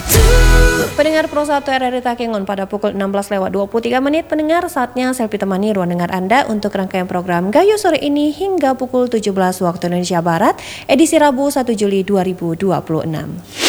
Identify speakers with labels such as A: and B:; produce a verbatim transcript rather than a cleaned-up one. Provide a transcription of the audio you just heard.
A: Pendengar Pro satu R R I Takengon, pada pukul enam belas lewat dua puluh tiga menit, pendengar, saatnya Selvi temani ruang dengar Anda untuk rangkaian program Gayo sore ini hingga pukul tujuh belas waktu Indonesia Barat, edisi Rabu satu Juli dua ribu dua puluh enam.